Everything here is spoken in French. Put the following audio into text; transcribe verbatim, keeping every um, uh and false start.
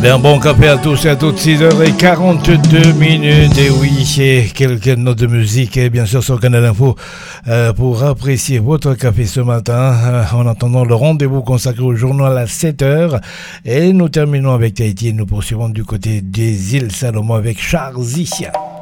bien, bon café à tous et à toutes, six heures quarante-deux minutes. Et oui, c'est quelques notes de musique, et bien sûr sur Canal Info, euh, pour apprécier votre café ce matin, euh, en attendant le rendez-vous consacré au journal à sept heures. Et nous terminons avec Tahiti et nous poursuivons du côté des îles Salomon avec Charles Zicia.